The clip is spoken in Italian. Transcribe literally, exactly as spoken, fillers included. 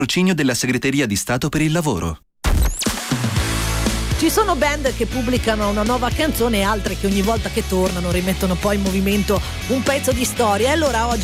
Patrocinio della Segreteria di Stato per il Lavoro. Ci sono band che pubblicano una nuova canzone e altre che ogni volta che tornano rimettono poi in movimento un pezzo di storia, e allora oggi